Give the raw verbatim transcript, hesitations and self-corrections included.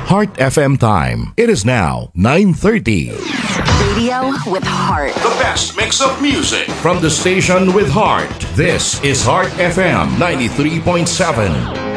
Heart F M time. It is now nine thirty. Radio with heart. The best mix of music from the station with heart. This is Heart F M ninety-three point seven.